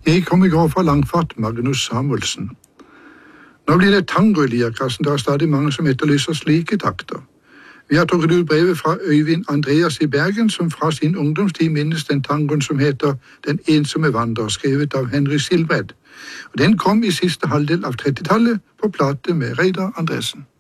Jeg kom i går fra Langfart, Magnus Samuelsen. Nå blir det tango i Lierkassen, det er stadig mange som etterlyser slike takter. Vi har trukket ut brevet fra Øyvind Andreas i Bergen, som fra sin ungdomstid minnes den tangoen som heter Den ensomme vandrer, skrevet av Henry Silbred. Og den kom i siste halvdel av 30-tallet på plate med Reidar Andresen.